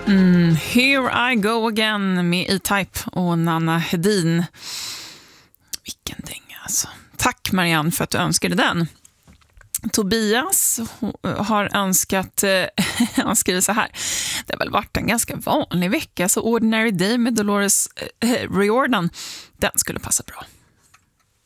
Here I go again med E-Type och Nanna Hedin. Vilken dänga alltså. Tack Marianne för att du önskade den. Tobias har önskat, han skriver så här: det har väl varit en ganska vanlig vecka, så Ordinary Day med Dolores Riordan, den skulle passa bra.